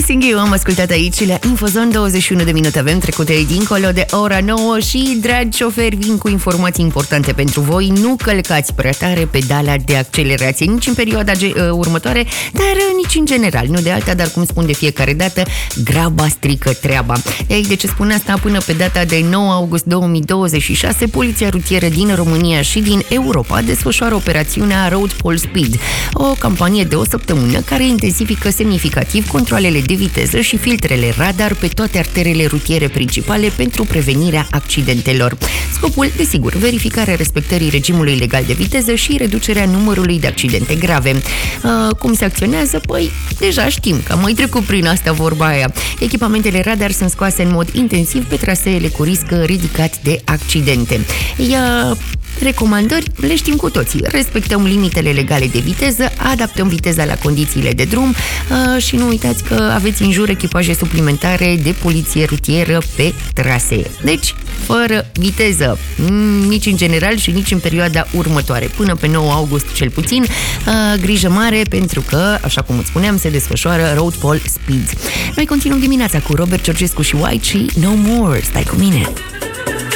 Missing You am ascultat aici la Infozone. 21 de minute avem trecute dincolo de ora 9 și, dragi șoferi, vin cu informații importante pentru voi. Nu călcați prea tare pedala de accelerație nici în perioada următoare, dar nici în general. Nu de alta, dar cum spun de fiecare dată, graba strică treaba. De ce spun asta? Până pe data de 9 august 2026, Poliția Rutieră din România și din Europa desfășoară operațiunea Road Pole Speed, o campanie de o săptămână care intensifică semnificativ controalele de viteză și filtrele radar pe toate arterele rutiere principale pentru prevenirea accidentelor. Scopul, desigur, verificarea respectării regimului legal de viteză și reducerea numărului de accidente grave. Cum se acționează? Păi, deja știm că am mai trecut prin asta, vorba aia. Echipamentele radar sunt scoase în mod intensiv pe traseele cu risc ridicat de accidente. Recomandări le știm cu toții. Respectăm limitele legale de viteză, adaptăm viteza la condițiile de drum și nu uitați că aveți în jur echipaje suplimentare de poliție rutieră pe trasee. Deci, fără viteză, nici în general și nici în perioada următoare, până pe 9 august cel puțin. Grijă mare, pentru că, așa cum îți spuneam, se desfășoară Road Pole Speed. Noi continuăm dimineața cu Robert Georgescu și White și No More. Stai cu mine!